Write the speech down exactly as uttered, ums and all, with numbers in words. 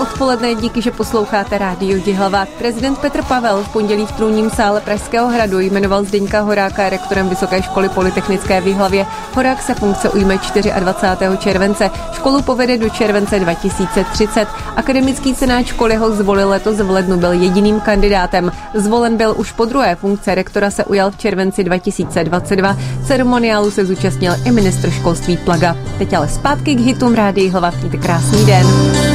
odpoledne, díky, že posloucháte Rádio Jihlava. Prezident Petr Pavel v pondělí v trůním sále Pražského hradu jmenoval Zdeňka Horáka rektorem Vysoké školy polytechnické v Jihlavě. Horák se funkce ujme dvacátého čtvrtého července. Školu povede do července dva tisíce třicet. Akademický senát školy ho zvolil letos v lednu, byl jediným kandidátem. Zvolen byl už po druhé, funkce rektora se ujal v červenci dva tisíce dvacet dva. Ceremoniálu se zúčastnil i ministr školství Plaga. Teď ale zpátky k hitům Rádia Jihlava. Mějte krásný den.